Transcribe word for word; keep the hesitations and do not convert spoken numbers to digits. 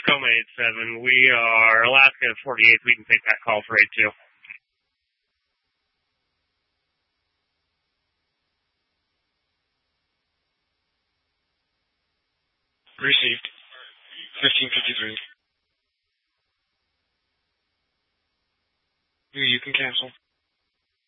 Tacoma eight seven. We are Alaska forty-eight. We can take that call for eight two. Received. fifteen fifty-three. You can cancel.